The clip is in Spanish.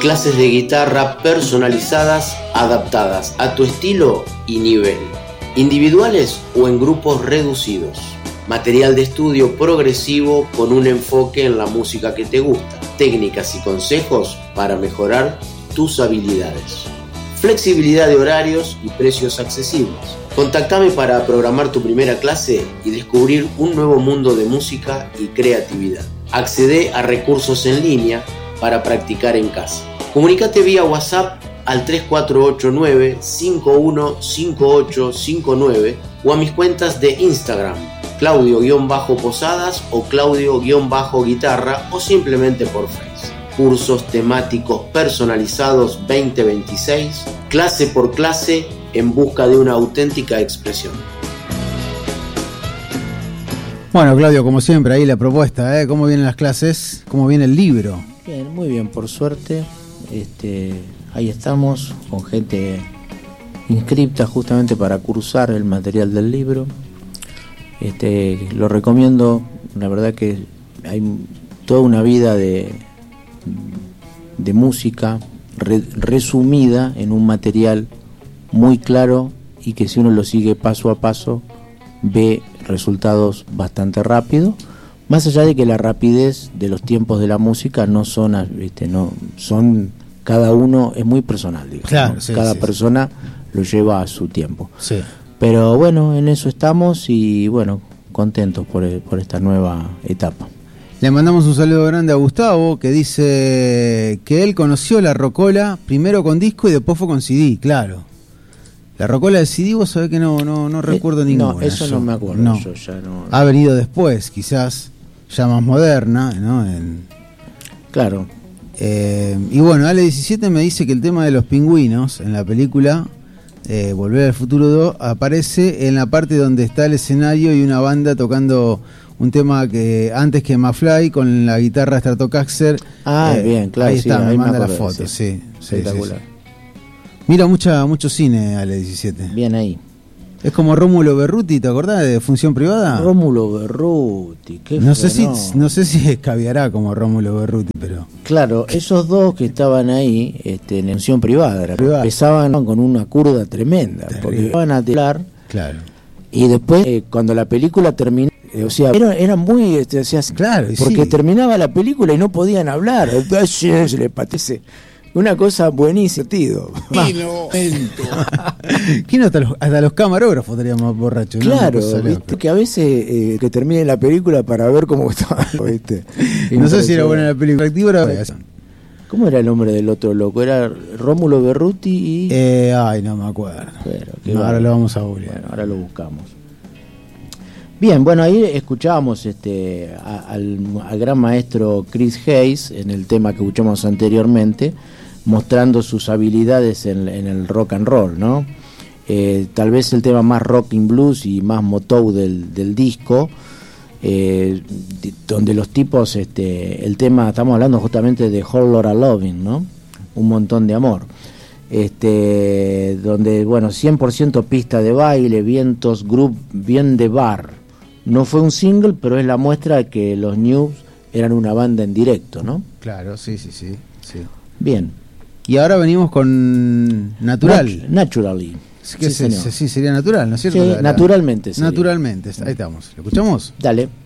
Clases de guitarra personalizadas, adaptadas a tu estilo y nivel. Individuales o en grupos reducidos. Material de estudio progresivo con un enfoque en la música que te gusta. Técnicas y consejos para mejorar tus habilidades. Flexibilidad de horarios y precios accesibles. Contactame para programar tu primera clase y descubrir un nuevo mundo de música y creatividad. Accede a recursos en línea para practicar en casa. Comunícate vía WhatsApp al 3489-515859 o a mis cuentas de Instagram, Claudio-Posadas o Claudio-Guitarra o simplemente por Facebook. Cursos temáticos personalizados 2026, clase por clase en busca de una auténtica expresión. Bueno, Claudio, como siempre, ahí la propuesta, ¿cómo vienen las clases? ¿Cómo viene el libro? Bien, muy bien, por suerte. Ahí estamos con gente inscripta justamente para cursar el material del libro. Lo recomiendo, la verdad que hay toda una vida de música resumida en un material muy claro y que si uno lo sigue paso a paso ve resultados bastante rápido, más allá de que la rapidez de los tiempos de la música no son, no son, cada uno es muy personal, digamos, claro, ¿no? Sí, cada sí, persona lo lleva a su tiempo. Sí. Pero bueno, en eso estamos y bueno, contentos por esta nueva etapa. Le mandamos un saludo grande a Gustavo, que dice que él conoció la rocola primero con disco y después fue con CD, claro. La rocola de CD, vos sabés que no recuerdo ninguna. No, eso yo, no me acuerdo. No. Yo ya no. Ha venido después, quizás ya más moderna, ¿no? Claro. Y bueno, Ale17 me dice que el tema de los pingüinos en la película Volver al Futuro 2 aparece en la parte donde está el escenario y una banda tocando un tema que antes que McFly con la guitarra Stratocaster. Bien, claro. Ahí está, sí, me ahí manda la acordé, foto, sí. Espectacular. Sí. Mira mucho cine, Ale17. Bien ahí. Es como Rómulo Berruti, ¿te acordás de Función Privada? Rómulo Berruti, qué no sé si escabiará como Rómulo Berruti, pero... Claro, esos dos que estaban ahí en función privada, empezaban con una curda tremenda, porque iban a tirar, claro. Y después cuando la película terminó, o sea, era muy, claro, porque sí. Terminaba la película y no podían hablar, se le patece. Una cosa buenísima, tío. ¿Quién hasta los camarógrafos estarían más borrachos? Claro, ¿viste? Que a veces que termine la película para ver cómo estaba, ¿viste? No sé si era buena la película. ¿Cómo era el nombre del otro loco? Era Rómulo Berruti y... Ay, no me acuerdo. Pero, ahora lo vamos a googlear. Bueno, ahora lo buscamos. Bien, bueno, ahí escuchábamos al gran maestro Chris Hayes en el tema que escuchamos anteriormente, mostrando sus habilidades en el rock and roll, ¿no? Tal vez el tema más rock and blues y más Motown del disco, donde los tipos, el tema, estamos hablando justamente de Whole Lotta Lovin', ¿no? Un montón de amor. Donde, bueno, 100% pista de baile, vientos, groove, bien de bar. No fue un single, pero es la muestra de que los News eran una banda en directo, ¿no? Claro, sí. Bien. Y ahora venimos con Natural. Naturally. Sí, sería natural, ¿no es cierto? Sí, naturalmente. Naturalmente, ahí estamos. ¿Lo escuchamos? Dale.